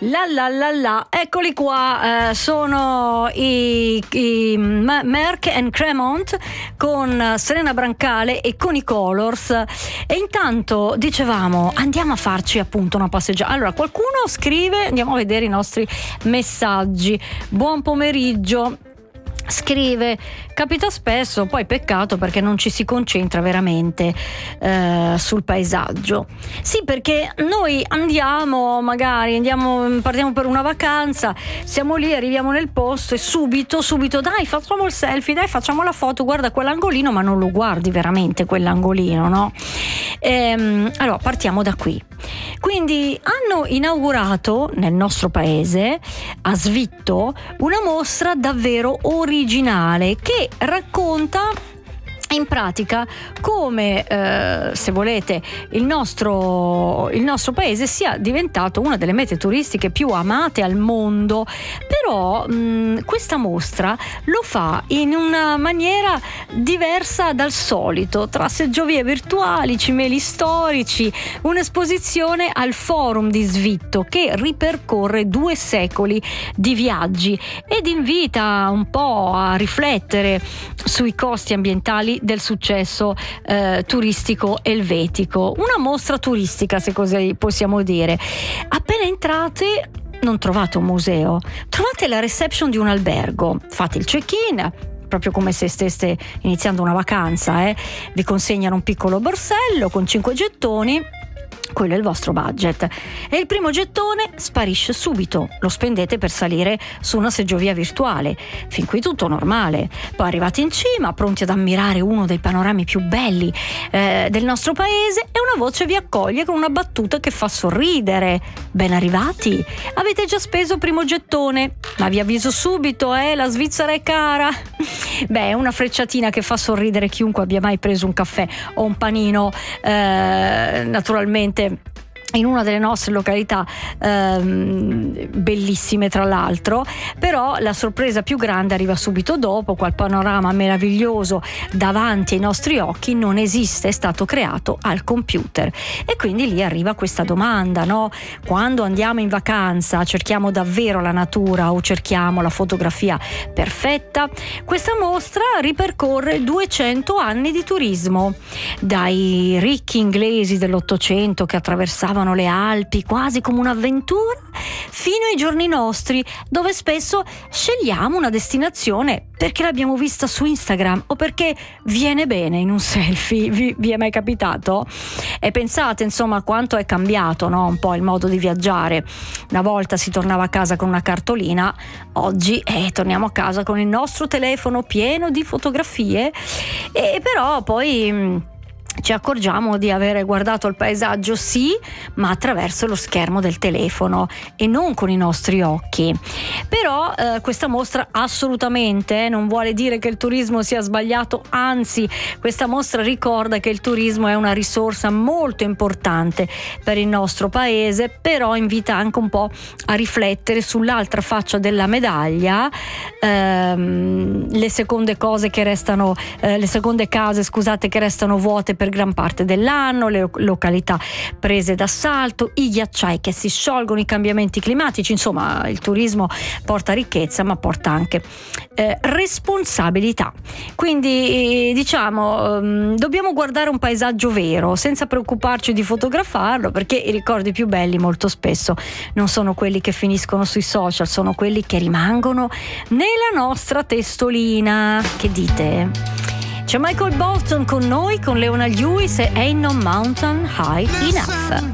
Eccoli qua, sono i Merck and Cremont con Serena Brancale e con i Colors. E intanto dicevamo andiamo a farci appunto una passeggiata. Allora qualcuno scrive, andiamo a vedere i nostri messaggi. Buon pomeriggio. Scrive: capita spesso, poi peccato perché non ci si concentra veramente sul paesaggio. Sì, perché noi partiamo per una vacanza, siamo lì, arriviamo nel posto e subito dai, facciamo il selfie, dai, facciamo la foto, guarda quell'angolino, ma non lo guardi veramente quell'angolino, no? Allora partiamo da qui. Quindi hanno inaugurato nel nostro paese, a Svitto, una mostra davvero originale che racconta in pratica come, se volete, il nostro paese sia diventato una delle mete turistiche più amate al mondo. Però questa mostra lo fa in una maniera diversa dal solito, tra seggiovie virtuali, cimeli storici, un'esposizione al Forum di Svitto che ripercorre 2 secoli di viaggi ed invita un po' a riflettere sui costi ambientali del successo turistico elvetico. Una mostra turistica, se così possiamo dire. Appena entrate non trovate un museo, trovate la reception di un albergo, fate il check-in proprio come se steste iniziando una vacanza, vi consegnano un piccolo borsello con 5 gettoni. Quello è il vostro budget e il primo gettone sparisce subito, lo spendete per salire su una seggiovia virtuale. Fin qui tutto normale. Poi arrivate in cima, pronti ad ammirare uno dei panorami più belli del nostro paese, e una voce vi accoglie con una battuta che fa sorridere: ben arrivati, avete già speso il primo gettone, ma vi avviso subito, la Svizzera è cara. Beh, è una frecciatina che fa sorridere chiunque abbia mai preso un caffè o un panino, naturalmente in una delle nostre località bellissime tra l'altro. Però la sorpresa più grande arriva subito dopo. Quel panorama meraviglioso davanti ai nostri occhi non esiste, è stato creato al computer. E quindi lì arriva questa domanda, no? Quando andiamo in vacanza cerchiamo davvero la natura o cerchiamo la fotografia perfetta? Questa mostra ripercorre 200 anni di turismo, dai ricchi inglesi dell'Ottocento che attraversavano le Alpi quasi come un'avventura, fino ai giorni nostri, dove spesso scegliamo una destinazione perché l'abbiamo vista su Instagram o perché viene bene in un selfie. Vi è mai capitato? E pensate insomma quanto è cambiato, no? Un po' il modo di viaggiare. Una volta si tornava a casa con una cartolina, oggi torniamo a casa con il nostro telefono pieno di fotografie, e però poi ci accorgiamo di avere guardato il paesaggio, sì, ma attraverso lo schermo del telefono e non con i nostri occhi. Però questa mostra assolutamente non vuole dire che il turismo sia sbagliato, anzi questa mostra ricorda che il turismo è una risorsa molto importante per il nostro paese, però invita anche un po' a riflettere sull'altra faccia della medaglia, le seconde case che restano vuote per gran parte dell'anno, le località prese d'assalto, i ghiacciai che si sciolgono, i cambiamenti climatici. Insomma, il turismo porta ricchezza, ma porta anche responsabilità. Quindi dobbiamo guardare un paesaggio vero senza preoccuparci di fotografarlo, perché i ricordi più belli molto spesso non sono quelli che finiscono sui social, sono quelli che rimangono nella nostra testolina. Che dite? C'è Michael Bolton con noi, con Leona Lewis e Ain't No Mountain High Enough.